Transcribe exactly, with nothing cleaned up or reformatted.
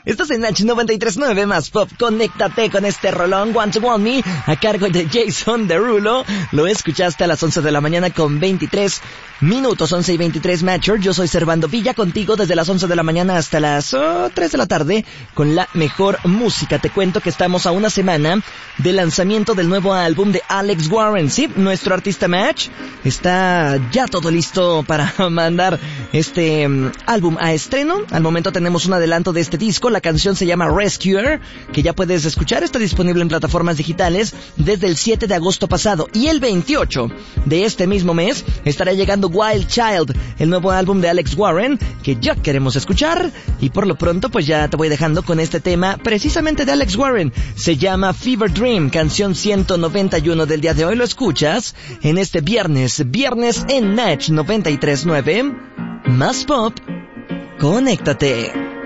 Estás en H noventa y tres punto nueve más pop. Conéctate con este rolón Want to Want Me a cargo de Jason Derulo. Lo escuchaste a las once de la mañana con veintitrés minutos, once y veintitrés Matcher. Yo soy Servando Villa, contigo desde las once de la mañana hasta las oh, tres de la tarde con la mejor música. Te cuento que estamos a una semana del lanzamiento del nuevo álbum de Alex Warren. Sí, nuestro artista Match está ya todo listo para mandar este um, álbum a estreno. Al momento tenemos un adelanto de este disco. La canción se llama Rescuer, que ya puedes escuchar. Está disponible en plataformas digitales desde el siete de agosto pasado. Y el veintiocho de este mismo mes estará llegando Wild Child, el nuevo álbum de Alex Warren, que ya queremos escuchar. Y por lo pronto pues ya te voy dejando con este tema precisamente de Alex Warren. Se llama Fever Dream, canción ciento noventa y uno del día de hoy. Lo escuchas en este viernes, viernes en Natch noventa y tres punto nueve. Más pop, conéctate.